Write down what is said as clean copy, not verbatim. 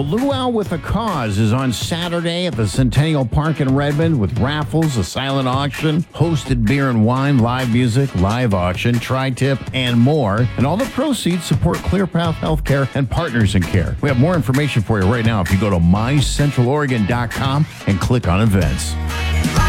The Luau with a Cause is on Saturday at the Centennial Park in Redmond with raffles, a silent auction, hosted beer and wine, live music, live auction, tri-tip, and more. And all the proceeds support ClearPath Healthcare and Partners in Care. We have more information for you right now if you go to mycentraloregon.com and click on events.